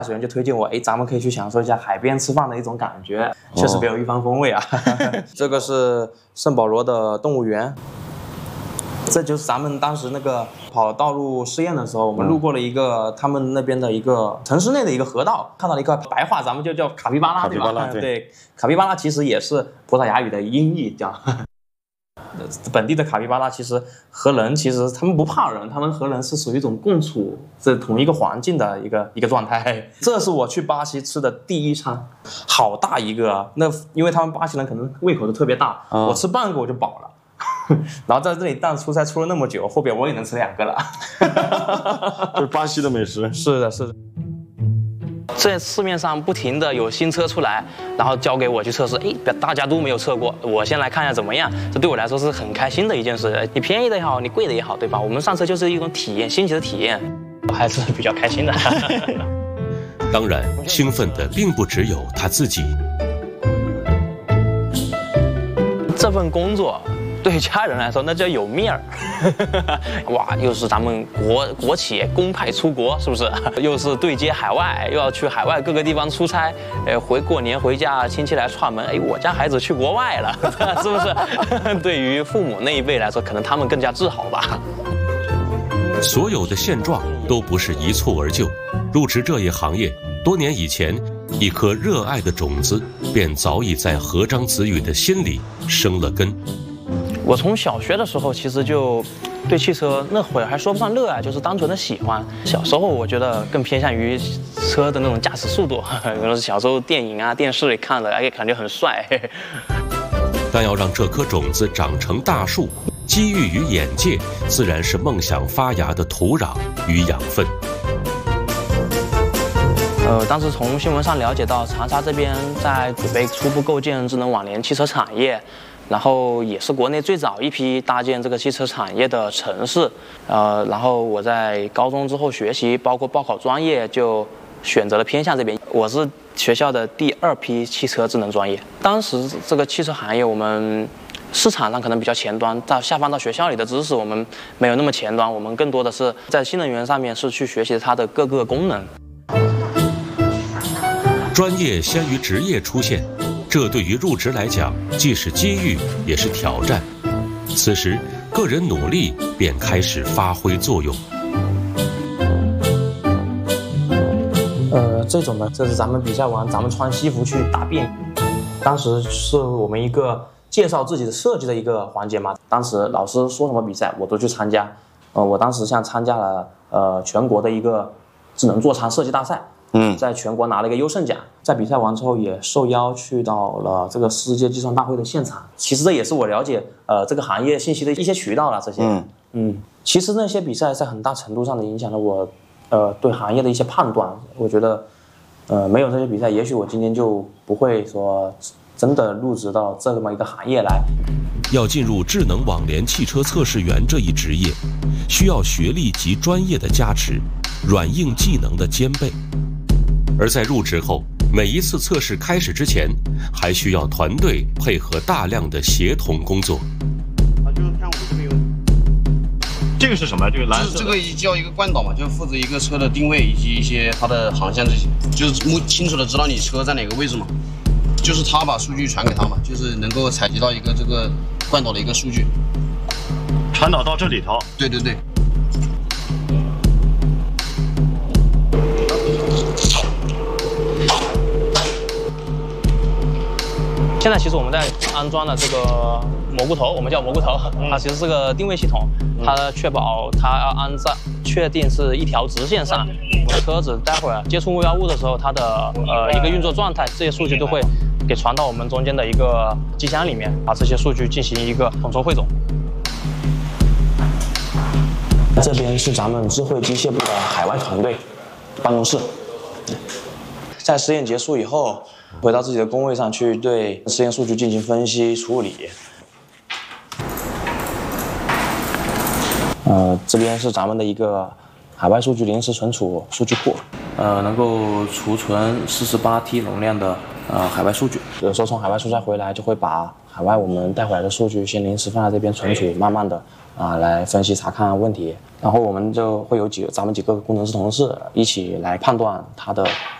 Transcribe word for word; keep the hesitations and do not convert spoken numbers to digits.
有人就推荐我，哎，咱们可以去享受一下海边吃饭的一种感觉，确实别有一番风味啊。这个是圣保罗的动物园，这就是咱们当时那个跑道路试验的时候，我们路过了一个他们那边的一个城市内的一个河道，看到了一个白话，咱们就叫卡皮巴拉，对吧？对, 对，卡皮巴拉其实也是葡萄牙语的音译，叫。本地的卡皮巴拉其实和人其实他们不怕人，他们和人是属于一种共处在同一个环境的一个一个状态。这是我去巴西吃的第一餐，好大一个，那因为他们巴西人可能胃口都特别大，嗯、我吃半个我就饱了。然后在这里但出差出了那么久，后边我也能吃两个了。 这是巴西的美食。 是的，是的。在市面上不停的有新车出来，然后交给我去测试，哎，大家都没有测过，我先来看一下怎么样。这对我来说是很开心的一件事。你便宜的也好，你贵的也好，对吧？我们上车就是一种体验，新奇的体验，我还是比较开心的。 当然，兴奋的并不只有他自己。 这份工作对家人来说那叫有面儿。哇，又是咱们国国企公派出国，是不是？又是对接海外，又要去海外各个地方出差，呃，回过年回家亲戚来串门，哎，我家孩子去国外了，是不是？对于父母那一辈来说，可能他们更加自豪吧。 所有的现状都不是一蹴而就，入职这一行业多年以前，一颗热爱的种子便早已在何章子宇的心里生了根。 我从小学的时候其实就对汽车那会儿还说不上热爱，就是单纯的喜欢。小时候我觉得更偏向于车的那种驾驶速度，可能是小时候电影啊、电视里看的，哎，感觉很帅。 但要让这颗种子长成大树，机遇与眼界自然是梦想发芽的土壤与养分。 呃，当时从新闻上了解到，长沙这边在准备初步构建智能网联汽车产业。然后也是国内最早一批搭建这个汽车产业的城市，呃，然后我在高中之后学习，包括报考专业，就选择了偏向这边。我是学校的第二批汽车智能专业。当时这个汽车行业，我们市场上可能比较前端，到下放到学校里的知识，我们没有那么前端，我们更多的是在新能源上面是去学习它的各个功能。 专业先于职业出现。这对于入职来讲，既是机遇，也是挑战。此时，个人努力便开始发挥作用。 呃，这种呢，这是咱们比赛完，咱们穿西服去答辩。当时是我们一个介绍自己的设计的一个环节嘛。当时老师说什么比赛，我都去参加。呃，我当时像参加了呃全国的一个智能座舱设计大赛。嗯，在全国拿了一个优胜奖，在比赛完之后也受邀去到了这个世界计算大会的现场。其实这也是我了解呃这个行业信息的一些渠道了。这些，嗯嗯，其实那些比赛在很大程度上的影响了我呃对行业的一些判断。我觉得，呃，没有这些比赛，也许我今天就不会说真的入职到这么一个行业来。 要进入智能网联汽车测试员这一职业，需要学历及专业的加持，软硬技能的兼备。而在入职后，每一次测试开始之前，还需要团队配合大量的协同工作。 啊，就是看我们这边有，这个是什么？这个蓝色， 这个叫一个惯导嘛，就负责一个车的定位以及一些它的航向这些，就是目清楚的知道你车在哪个位置嘛。就是他把数据传给他嘛，就是能够采集到一个这个惯导的一个数据， 传导到这里头。 对对对。 现在其实我们在安装了这个蘑菇头，我们叫蘑菇头，它其实是个定位系统，它确保它要安在确定是一条直线上。我的车子待会儿接触目标物的时候，它的呃一个运作状态，这些数据都会给传到我们中间的一个机箱里面，把这些数据进行一个统筹汇总。这边是咱们智慧机械部的海外团队办公室。在实验结束以后，回到自己的工位上去对实验数据进行分析处理。呃，这边是咱们的一个海外数据临时存储数据库，呃，能够储存四十八 T 容量的呃海外数据。有时候从海外出差回来，就会把海外我们带回来的数据先临时放在这边存储，慢慢的啊来分析查看问题，然后我们就会有几个咱们几个工程师同事一起来判断它的